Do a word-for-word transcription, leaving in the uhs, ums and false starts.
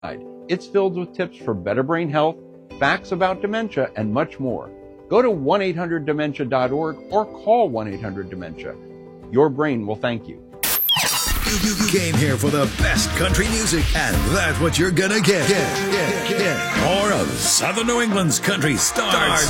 It's filled with tips for better brain health, facts about dementia, and much more. Go to one eight hundred dementia dot org or call one eight hundred dementia. Your brain will thank you. You, you came here for the best country music, and that's what you're gonna get. get, get, get. More of Southern New England's country starts